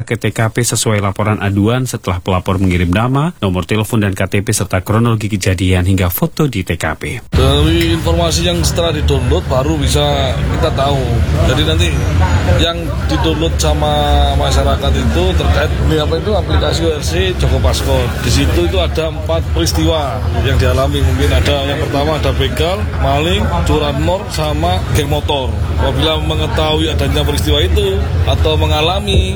ke TKP sesuai laporan aduan setelah pelapor mengirim nama, nomor telepon dan KTP serta kronologi kejadian hingga foto di TKP. Dari informasi yang setelah di-download baru bisa kita tahu. Jadi nanti yang di-download sama masyarakat itu terkait aplikasi WRC Joko Paskot. Di situ itu ada 4 peristiwa yang dialami. Mungkin ada yang pertama ada begal, maling, curanmor, sama geng motor. Apabila mengetahui adanya peristiwa itu atau mengalami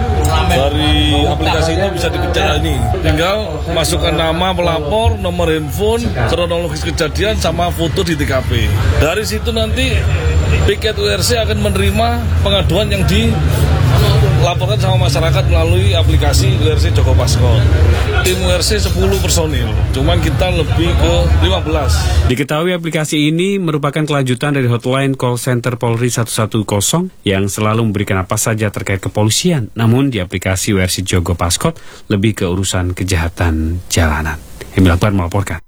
dari aplikasi ini bisa dikejar ini. Tinggal masukkan nama pelapor, nomor handphone, kronologis kejadian sama foto di TKP. Dari situ nanti piket WRC akan menerima pengaduan yang dilaporkan sama masyarakat melalui aplikasi WRC Joko Paskot. Tim WRC 10 personil, cuman kita lebih ke 15. Diketahui aplikasi ini merupakan kelanjutan dari hotline call center Polri 110 yang selalu memberikan apa saja terkait kepolisian. Namun di aplikasi WRC Joko Paskot lebih ke urusan kejahatan jalanan. Emil Akbar melaporkan.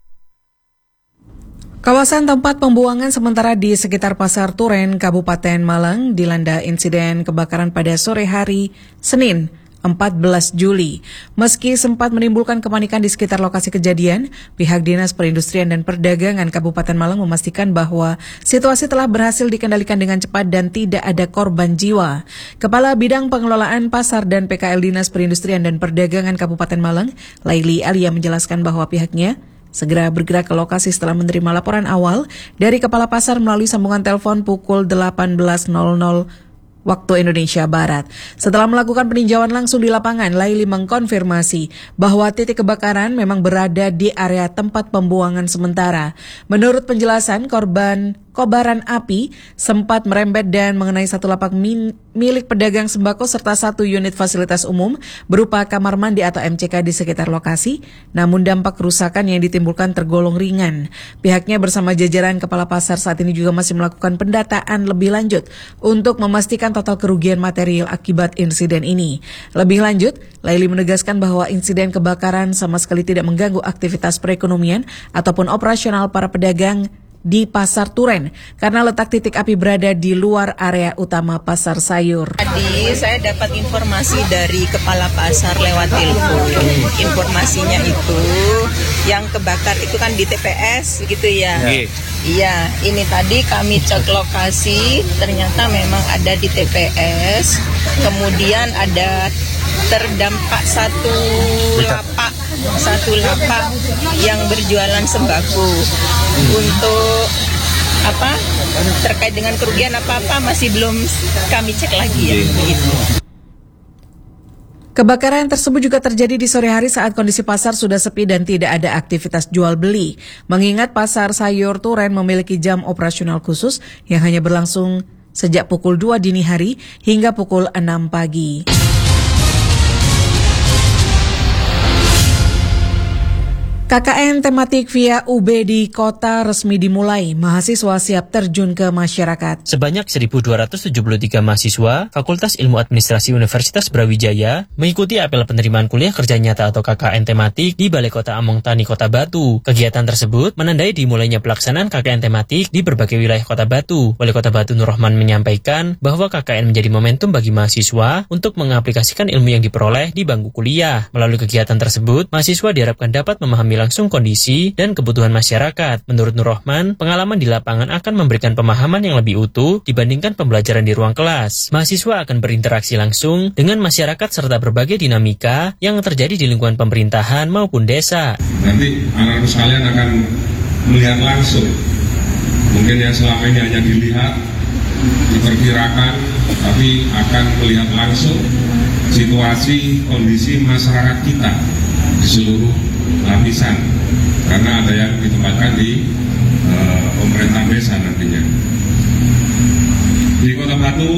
Kawasan tempat pembuangan sementara di sekitar Pasar Turen, Kabupaten Malang dilanda insiden kebakaran pada sore hari Senin 14 Juli. Meski sempat menimbulkan kepanikan di sekitar lokasi kejadian, pihak Dinas Perindustrian dan Perdagangan Kabupaten Malang memastikan bahwa situasi telah berhasil dikendalikan dengan cepat dan tidak ada korban jiwa. Kepala Bidang Pengelolaan Pasar dan PKL Dinas Perindustrian dan Perdagangan Kabupaten Malang, Laili Alia menjelaskan bahwa pihaknya segera bergerak ke lokasi setelah menerima laporan awal dari Kepala Pasar melalui sambungan telepon pukul 18.00 waktu Indonesia Barat. Setelah melakukan peninjauan langsung di lapangan, Laili mengkonfirmasi bahwa titik kebakaran memang berada di area tempat pembuangan sementara. Menurut penjelasan, kobaran api sempat merembet dan mengenai satu lapak milik pedagang sembako serta satu unit fasilitas umum berupa kamar mandi atau MCK di sekitar lokasi, namun dampak kerusakan yang ditimbulkan tergolong ringan. Pihaknya bersama jajaran Kepala Pasar saat ini juga masih melakukan pendataan lebih lanjut untuk memastikan total kerugian material akibat insiden ini. Lebih lanjut, Laili menegaskan bahwa insiden kebakaran sama sekali tidak mengganggu aktivitas perekonomian ataupun operasional para pedagang di Pasar Turen karena letak titik api berada di luar area utama pasar sayur. Tadi saya dapat informasi dari Kepala Pasar lewat telepon. Informasinya itu yang kebakar itu kan di TPS gitu ya. Iya, ini tadi kami cek lokasi, ternyata memang ada di TPS. Kemudian ada terdampak satu lapak yang berjualan sembako. Untuk terkait dengan kerugian apa masih belum kami cek lagi ya. Begitu. Kebakaran tersebut juga terjadi di sore hari saat kondisi pasar sudah sepi dan tidak ada aktivitas jual beli. Mengingat pasar sayur Turen memiliki jam operasional khusus yang hanya berlangsung sejak pukul 2 dini hari hingga pukul 6 pagi. KKN tematik via UB di kota resmi dimulai. Mahasiswa siap terjun ke masyarakat. Sebanyak 1.273 mahasiswa Fakultas Ilmu Administrasi Universitas Brawijaya mengikuti apel penerimaan kuliah kerja nyata atau KKN tematik di Balai Kota Among Tani, Kota Batu. Kegiatan tersebut menandai dimulainya pelaksanaan KKN tematik di berbagai wilayah Kota Batu. Wali Kota Batu Nur Rahman menyampaikan bahwa KKN menjadi momentum bagi mahasiswa untuk mengaplikasikan ilmu yang diperoleh di bangku kuliah. Melalui kegiatan tersebut, mahasiswa diharapkan dapat memahami langsung kondisi dan kebutuhan masyarakat. Menurut Nur Rahman, pengalaman di lapangan akan memberikan pemahaman yang lebih utuh dibandingkan pembelajaran di ruang kelas. Mahasiswa akan berinteraksi langsung dengan masyarakat serta berbagai dinamika yang terjadi di lingkungan pemerintahan maupun desa. Nanti anak-anak sekalian akan melihat langsung. Mungkin yang selama ini hanya dilihat, diperkirakan, tapi akan melihat langsung situasi kondisi masyarakat kita di seluruh lapisan, karena ada yang ditempatkan di pemerintah desa nantinya. Di Kota Batu,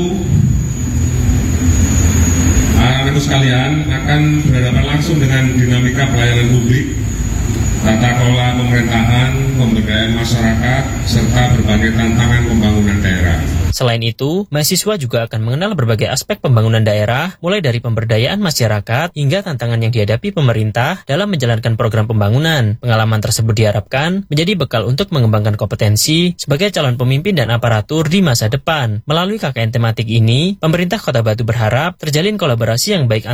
anak-anakku sekalian akan berhadapan langsung dengan dinamika pelayanan publik, tata kelola pemerintahan, pemberdayaan masyarakat, serta berbagai tantangan pembangunan daerah. Selain itu, mahasiswa juga akan mengenal berbagai aspek pembangunan daerah, mulai dari pemberdayaan masyarakat hingga tantangan yang dihadapi pemerintah dalam menjalankan program pembangunan. Pengalaman tersebut diharapkan menjadi bekal untuk mengembangkan kompetensi sebagai calon pemimpin dan aparatur di masa depan. Melalui KKN tematik ini, pemerintah Kota Batu berharap terjalin kolaborasi yang baik